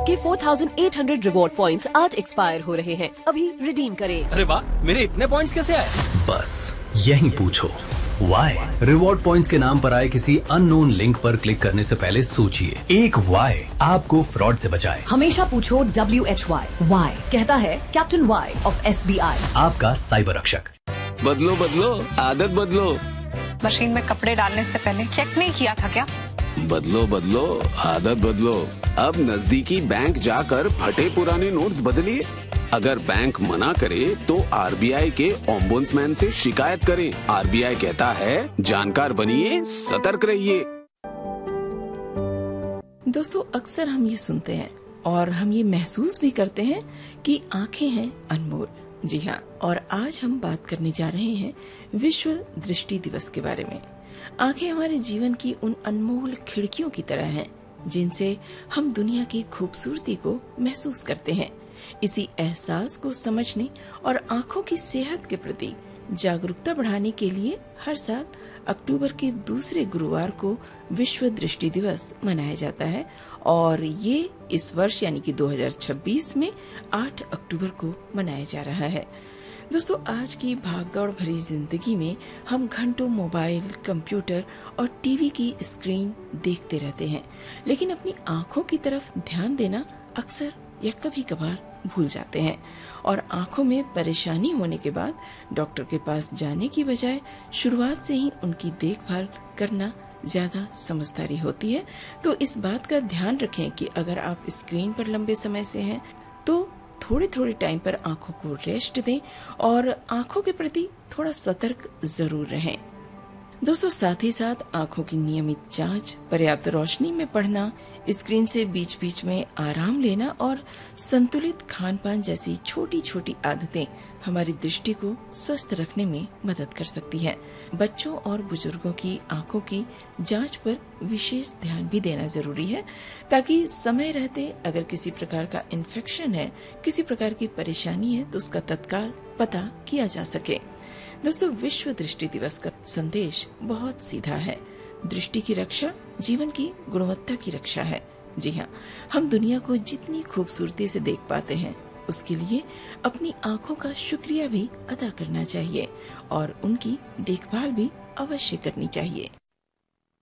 आपके 4800 reward points आज expire हो रहे हैं, अभी रिडीम करें। अरे वाह, मेरे इतने पॉइंट्स कैसे आए? बस यही पूछो वाई। रिवॉर्ड पॉइंट्स के नाम पर आए किसी अननोन लिंक पर क्लिक करने से पहले सोचिए, एक वाई आपको फ्रॉड से बचाए। हमेशा पूछो WHY। वाई कहता है कैप्टन वाई ऑफ SBI, आपका साइबर रक्षक। बदलो बदलो आदत बदलो। मशीन में कपड़े डालने से पहले चेक नहीं किया था क्या? बदलो बदलो आदत बदलो। अब नजदीकी बैंक जाकर फटे पुराने नोट्स बदलिए। अगर बैंक मना करे तो RBI के ओम्बुड्समैन से शिकायत करें। RBI कहता है जानकार बनिए, सतर्क रहिए। दोस्तों, अक्सर हम ये सुनते हैं और हम ये महसूस भी करते हैं कि आंखें हैं अनमोल। जी हाँ, और आज हम बात करने जा रहे हैं विश्व दृष्टि दिवस के बारे में। आंखें हमारे जीवन की उन अनमोल खिड़कियों की तरह हैं जिनसे हम दुनिया की खूबसूरती को महसूस करते हैं। इसी एहसास को समझने और आंखों की सेहत के प्रति जागरूकता बढ़ाने के लिए हर साल अक्टूबर के दूसरे गुरुवार को विश्व दृष्टि दिवस मनाया जाता है और ये इस वर्ष यानी कि 2026 में 8 अक्टूबर को मनाया जा रहा है। दोस्तों, आज की भागदौड़ भरी जिंदगी में हम घंटों मोबाइल, कंप्यूटर और टीवी की स्क्रीन देखते रहते हैं, लेकिन अपनी आंखों की तरफ ध्यान देना अक्सर या कभी कभार भूल जाते हैं और आंखों में परेशानी होने के बाद डॉक्टर के पास जाने की बजाय शुरुआत से ही उनकी देखभाल करना ज्यादा समझदारी होती है। तो इस बात का ध्यान रखें कि अगर आप स्क्रीन पर लंबे समय से हैं तो थोड़े थोड़े टाइम पर आंखों को रेस्ट दें और आंखों के प्रति थोड़ा सतर्क जरूर रहें। दोस्तों, साथ ही साथ आंखों की नियमित जांच, पर्याप्त रोशनी में पढ़ना, स्क्रीन से बीच बीच में आराम लेना और संतुलित खान पान जैसी छोटी छोटी आदतें हमारी दृष्टि को स्वस्थ रखने में मदद कर सकती है। बच्चों और बुजुर्गों की आंखों की जांच पर विशेष ध्यान भी देना जरूरी है ताकि समय रहते अगर किसी प्रकार का इन्फेक्शन है, किसी प्रकार की परेशानी है तो उसका तत्काल पता किया जा सके। दोस्तों, विश्व दृष्टि दिवस का संदेश बहुत सीधा है। दृष्टि की रक्षा जीवन की गुणवत्ता की रक्षा है। जी हाँ, हम दुनिया को जितनी खूबसूरती से देख पाते हैं उसके लिए अपनी आंखों का शुक्रिया भी अदा करना चाहिए और उनकी देखभाल भी अवश्य करनी चाहिए।